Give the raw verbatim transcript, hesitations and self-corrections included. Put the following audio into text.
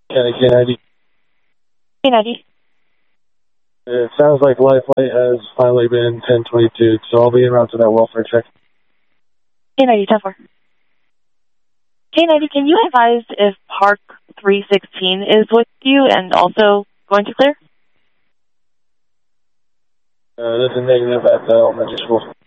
Kenny K ninety. K ninety. It sounds like life flight has finally been ten twenty-two, so I'll be en route to that welfare check. K ninety, ten four. K ninety, can you advise if Park three sixteen is with you and also going to clear? Uh, that's a negative at the elementary school.